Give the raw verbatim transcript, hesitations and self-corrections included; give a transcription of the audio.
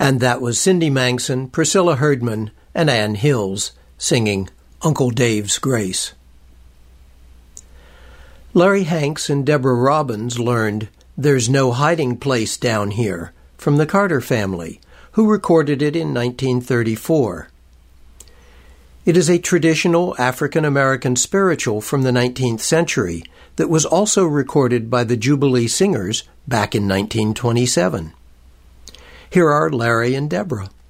And that was Cindy Mangson, Priscilla Herdman, and Ann Hills singing Uncle Dave's Grace. Larry Hanks and Deborah Robbins learned There's No Hiding Place Down Here from the Carter family, who recorded it in nineteen thirty-four. It is a traditional African-American spiritual from the nineteenth century that was also recorded by the Jubilee Singers back in nineteen twenty-seven. Here are Larry and Deborah.